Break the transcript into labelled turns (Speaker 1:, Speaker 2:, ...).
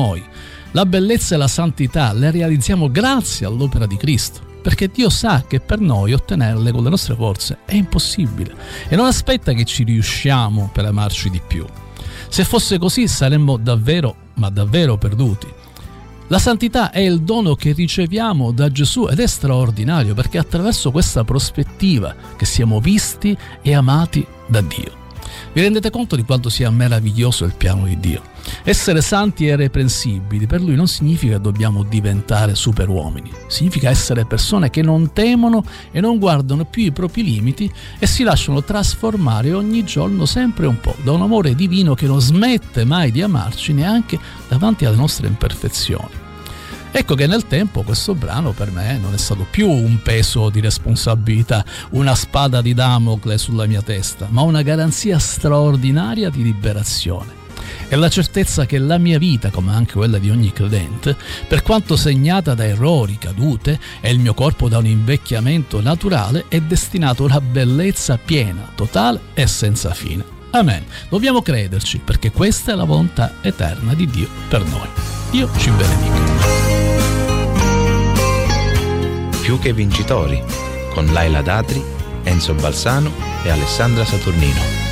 Speaker 1: noi. La bellezza e la santità le realizziamo grazie all'opera di Cristo, perché Dio sa che per noi ottenerle con le nostre forze è impossibile e non aspetta che ci riusciamo per amarci di più. Se fosse così saremmo davvero, ma davvero perduti. La santità è il dono che riceviamo da Gesù ed è straordinario perché è attraverso questa prospettiva che siamo visti e amati da Dio. Vi rendete conto di quanto sia meraviglioso il piano di Dio? Essere santi e irreprensibili per Lui non significa che dobbiamo diventare superuomini, significa essere persone che non temono e non guardano più i propri limiti e si lasciano trasformare ogni giorno sempre un po' da un amore divino che non smette mai di amarci neanche davanti alle nostre imperfezioni. Ecco che nel tempo questo brano per me non è stato più un peso di responsabilità, una spada di Damocle sulla mia testa, ma una garanzia straordinaria di liberazione. È la certezza che la mia vita, come anche quella di ogni credente, per quanto segnata da errori, cadute e il mio corpo da un invecchiamento naturale, è destinato a una bellezza piena, totale e senza fine. Amen. Dobbiamo crederci perché questa è la volontà eterna di Dio per noi. Dio ci benedica.
Speaker 2: Più che vincitori, con Laila Datri, Enzo Balsano e Alessandra Saturnino.